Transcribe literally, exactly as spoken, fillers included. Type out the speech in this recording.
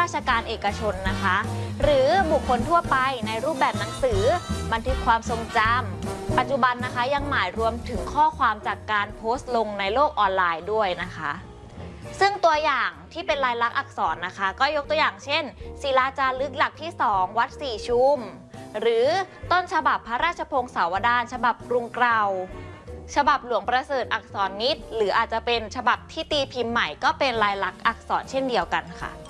ราชการเอกชนนะคะหรือบุคคลทั่วไปในรูปแบบหนังสือบันทึกความทรงจำปัจจุบันนะคะยังหมายรวมถึงข้อความจากการโพสต์ลงในโลกออนไลน์ด้วยนะคะซึ่งตัวอย่างที่เป็นลายลักษณ์อักษรนะคะก็ยกตัวอย่างเช่นศิลาจารึกหลักที่สองวัดสี่ชุมหรือต้นฉบับพระราชพงศาวดารฉบับกรุงเกลาฉบับหลวงประเสริฐอักษรนิดหรืออาจจะเป็นฉบับที่ตีพิมพ์ใหม่ก็เป็นลายลักษณ์อักษรเช่นเดียวกันค่ะ